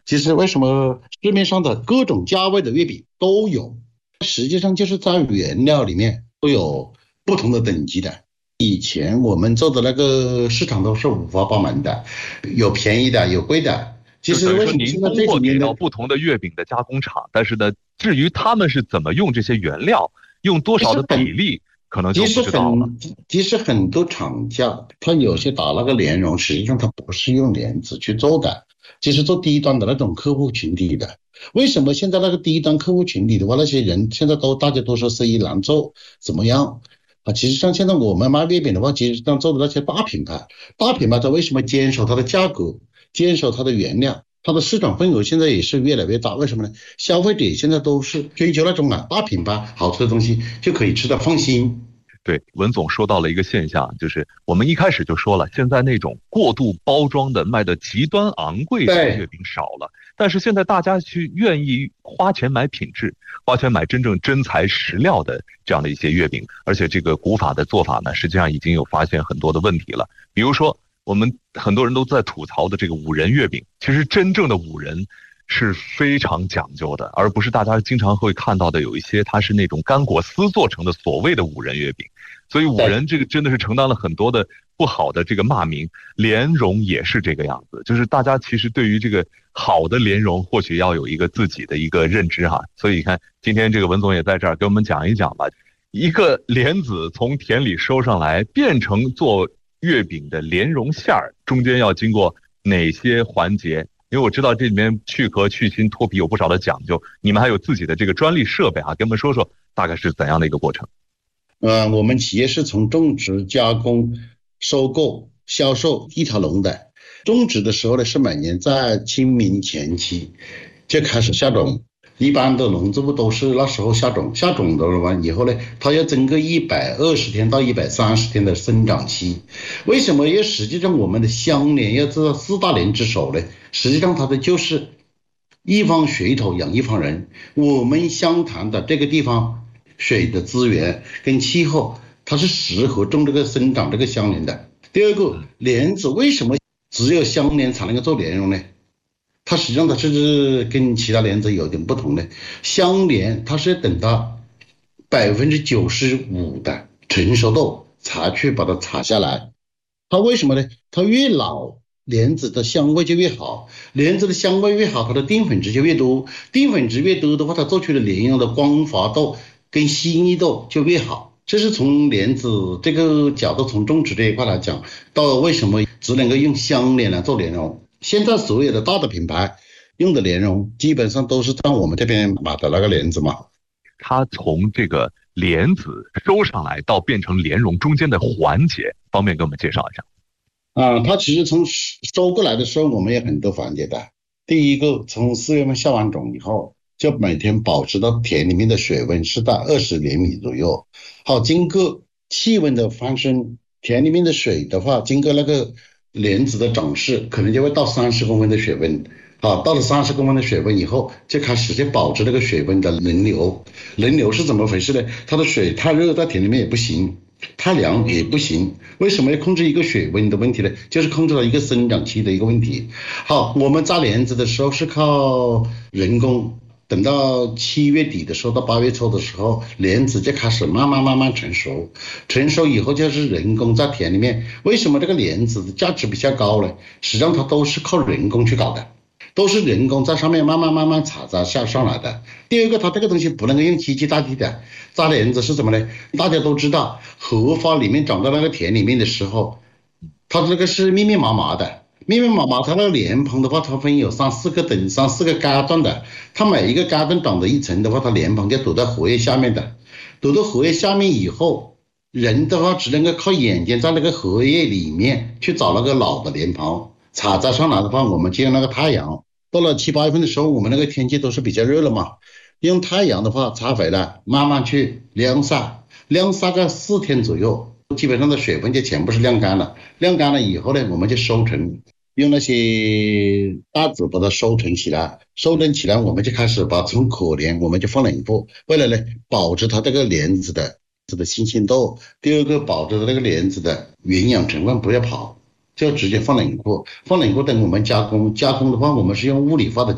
其实为什么市面上的各种价位的月饼都有，实际上就是在原料里面都有不同的等级的。以前我们做的那个市场都是五花八门的，有便宜的，有贵的。其就等于实为说您什么现在通过给这几年的到不同的月饼的加工厂，但是呢，至于他们是怎么用这些原料，用多少的比例，可能就不其实知道了。 很多厂家，他有些打那个莲蓉，实际上他不是用莲子去做的，其实做低端的那种客户群体的。为什么现在那个低端客户群体的话，那些人现在大家都说生意难做，怎么样啊？其实像现在我们卖月饼的话，其实上做的那些大品牌，它为什么坚守它的价格，坚守它的原料？它的市场份额现在也是越来越大，为什么呢？消费者现在都是追求那种大品牌好吃的东西，就可以吃得放心。 对，文总说到了一个现象，就是我们一开始就说了，现在那种过度包装的、卖的极端昂贵的月对， 饼少了，但是现在大家去愿意花钱买品质，花钱买真正真材实料的这样的一些月饼，而且这个古法的做法呢，实际上已经有发现很多的问题了。比如说，我们很多人都在吐槽的这个五仁月饼，其实真正的五仁是非常讲究的，而不是大家经常会看到的有一些它是那种干果丝做成的所谓的五仁月饼。所以五对， 仁这个真的是承担了很多的不好的这个骂名，莲蓉也是这个样子，就是大家其实对于这个好的莲蓉，或许要有一个自己的一个认知哈。所以你看，今天这个文总也在这儿给我们讲一讲吧，一个莲子从田里收上来，变成做月饼的莲蓉馅儿，中间要经过哪些环节？因为我知道这里面去壳、去芯、脱皮有不少的讲究，你们还有自己的这个专利设备啊，给我们说说大概是怎样的一个过程？ 我们企业是从种植、加工、收购、销售一条龙的。种植的时候呢，是每年在清明前期就开始下种，一般的农作物都是那时候下种，下种的完以后呢，它要经过120天到130天的生长期。为什么？因为实际上我们的香莲要做到四大莲之首呢，实际上它的就是一方水土养一方人。我们湘潭的这个地方水的资源跟气候，它是适合种这个生长这个香莲的。第二个，莲子为什么只有香莲才能够做莲蓉呢？它实际上它是跟其他莲子有点不同的。香莲它是等到95%的成熟度才去把它采下来。它为什么呢？它越老，莲子的香味就越好，莲子的香味越好，它的淀粉质就越多，淀粉质越多的话，它做出的莲蓉的光滑度跟细腻度就越好。这是从莲子这个角度，从种植这一块来讲，到为什么只能够用香莲来做莲蓉。现在所有的大的品牌用的莲蓉，基本上都是在我们这边买的那个莲子嘛。 它从这个莲子收上来到变成莲蓉中间的环节，方便给我们介绍一下。 它其实从收过来的时候，我们有很多环节的。第一个，从4月份下完种以后，就每天保持到田里面的水温是在20厘米左右。好，经过气温的翻升，田里面的水的话，经过那个莲子的长势，可能就会到30公分的水温。好，到了30公分的水温以后，就开始就保持那个水温的轮流。轮流是怎么回事呢？它的水太热，在田里面也不行。太凉也不行，为什么要控制一个水温的问题呢？就是控制了一个生长期的一个问题。好，我们扎莲子的时候是靠人工，等到7月底的时候到8月初的时候，莲子就开始慢慢成熟，成熟以后就是人工在田里面。为什么这个莲子的价值比较高呢？实际上它都是靠人工去搞的。都是人工在上面慢慢采摘下上来的。第二个，它这个东西不能够用机器代替的。扎莲子是什么呢？大家都知道，荷花里面长到那个田里面的时候，它这个是密密麻麻的，密密麻麻。它那个莲蓬的话，它分有三四个阶段的。它每一个阶段长的一层的话，它莲蓬就躲在荷叶下面的。躲到荷叶下面以后，人的话只能够靠眼睛在那个荷叶里面去找那个老的莲蓬。采摘上来的话，我们就用那个太阳。到了7、8月份的时候，我们那个天气都是比较热了嘛，用太阳的话采回来，慢慢去晾晒，晾晒个4天左右，基本上的水分就全部是晾干了。晾干了以后呢，我们就收成，用那些袋子把它收成起来，收成起来我们就开始把从可莲我们就放冷库，为了呢保持它这个莲子的新鲜度，第二个保持那个莲子的营养成分不要跑。就直接放冷库，放冷库等我们加工，加工的话我们是用物理化的